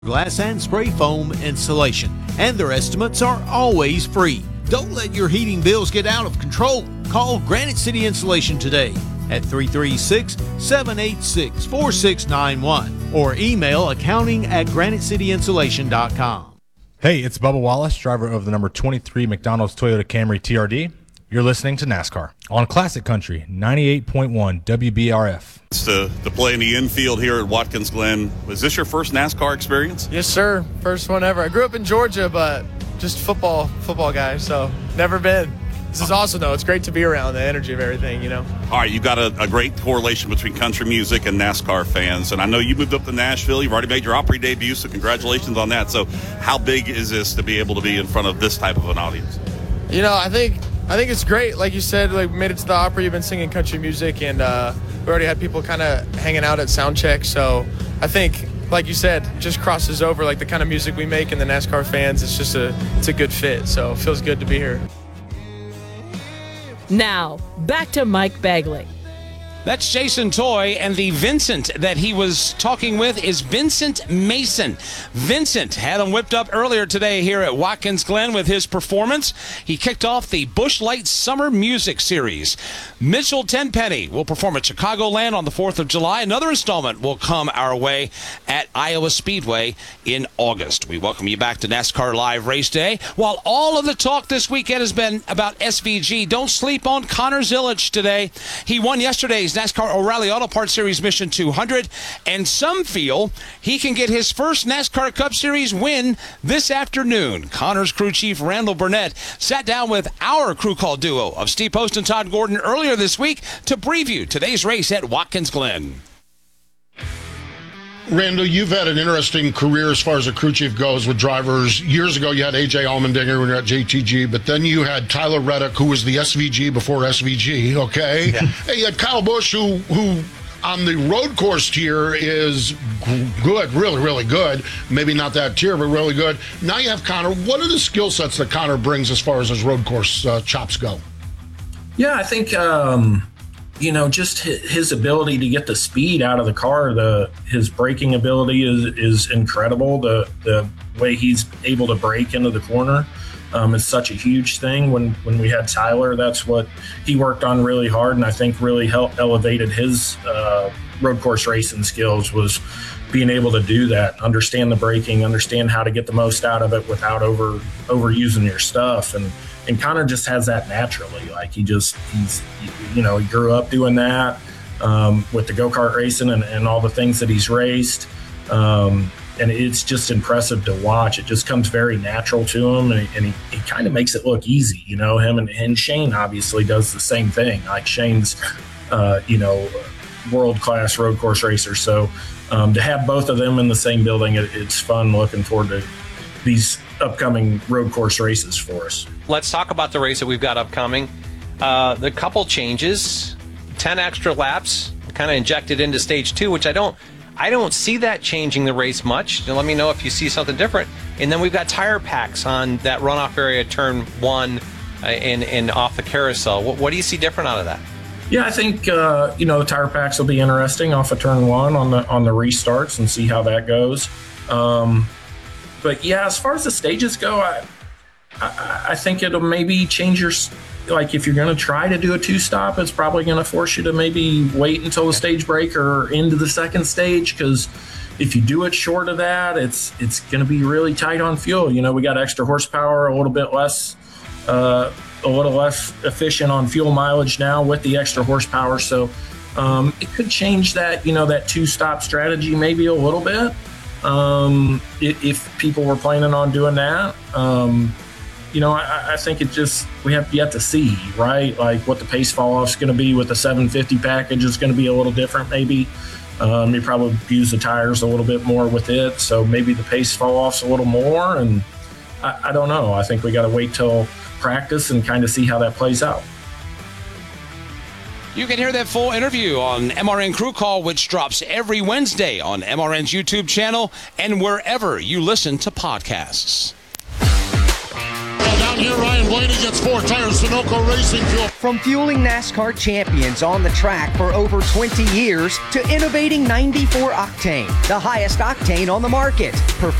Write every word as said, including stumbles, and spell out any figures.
glass and spray foam installation, and their estimates are always free. Don't let your heating bills get out of control. Call Granite City Insulation today at three three six, seven eight six, four six nine one or email accounting at granite city insulation dot com. Hey, it's Bubba Wallace, driver of the number twenty-three McDonald's Toyota Camry T R D. You're listening to NASCAR on Classic Country ninety-eight point one W B R F. It's to, to play in the infield here at Watkins Glen. Was this your first NASCAR experience? Yes, sir. First one ever. I grew up in Georgia, but just football, football guy, so never been. This is awesome, though. It's great to be around the energy of everything, you know. All right, you've got a, a great correlation between country music and NASCAR fans, and I know you moved up to Nashville. You've already made your Opry debut, so congratulations on that. So how big is this to be able to be in front of this type of an audience? You know, I think I think it's great. Like you said, like we made it to the Opry. You've been singing country music, and uh, we already had people kind of hanging out at sound check. So I think, like you said, just crosses over like the kind of music we make and the NASCAR fans. It's just a it's a good fit. So it feels good to be here. Now, back to Mike Bagley. That's Jason Toy, and the Vincent that he was talking with is Vincent Mason. Vincent had him whipped up earlier today here at Watkins Glen with his performance. He kicked off the Busch Light Summer Music Series. Mitchell Tenpenny will perform at Chicagoland on the fourth of July. Another installment will come our way at Iowa Speedway in August. We welcome you back to NASCAR Live Race Day. While all of the talk this weekend has been about S V G, don't sleep on Connor Zilisch today. He won yesterday's NASCAR O'Reilly Auto Parts Series Mission two hundred, and some feel he can get his first NASCAR Cup Series win this afternoon. Connor's crew chief Randall Burnett sat down with our crew call duo of Steve Post and Todd Gordon earlier this week to preview today's race at Watkins Glen. Randall, you've had an interesting career as far as a crew chief goes with drivers. Years ago, you had A J Allmendinger when you were at J T G, but then you had Tyler Reddick, who was the S V G before S V G, okay? Yeah. And you had Kyle Busch, who, who on the road course tier is good, really, really good. Maybe not that tier, but really good. Now you have Connor. What are the skill sets that Connor brings as far as his road course uh, chops go? Yeah, I think... Um... You know, just his ability to get the speed out of the car, the his braking ability is is incredible. The the way he's able to brake into the corner um, is such a huge thing. When when we had Tyler, that's what he worked on really hard, and I think really helped elevated his uh, road course racing skills, was being able to do that, understand the braking, understand how to get the most out of it without over overusing your stuff. And And Connor just has that naturally. Like he just, he's, you know, he grew up doing that um, with the go-kart racing and, and all the things that he's raced. Um, and it's just impressive to watch. It just comes very natural to him, and, and he, he kind of makes it look easy, you know, him and, and Shane obviously does the same thing. Like Shane's, uh, you know, world-class road course racer. So um, to have both of them in the same building, it, it's fun. Looking forward to these upcoming road course races for us. Let's talk about the race that we've got upcoming. Uh, the couple changes, ten extra laps, kind of injected into stage two, which I don't, I don't see that changing the race much. Let me know if you see something different. And then we've got tire packs on that runoff area, turn one, uh, and and off the carousel. What, what do you see different out of that? Yeah, I think uh, you know, the tire packs will be interesting off of turn one on the on the restarts and see how that goes. Um, But yeah, as far as the stages go, I, I, I think it'll maybe change your, like if you're going to try to do a two-stop, it's probably going to force you to maybe wait until the stage break or into the second stage, because if you do it short of that, it's it's going to be really tight on fuel. You know, we got extra horsepower, a little bit less, uh, a little less efficient on fuel mileage now with the extra horsepower. So um, it could change that, you know, that two-stop strategy maybe a little bit. Um, if, if people were planning on doing that, um, you know, I, I think it just, we have yet to see, right? Like what the pace fall off is going to be with the seven fifty package is going to be a little different. Maybe, um, you probably use the tires a little bit more with it. So maybe the pace fall off's a little more, and I, I don't know. I think we got to wait till practice and kind of see how that plays out. You can hear that full interview on M R N Crew Call, which drops every Wednesday on M R N's YouTube channel and wherever you listen to podcasts. Well, down here. Ryan Blaney gets four tires. Sunoco Racing Fuel. From fueling NASCAR champions on the track for over twenty years to innovating ninety-four octane, the highest octane on the market.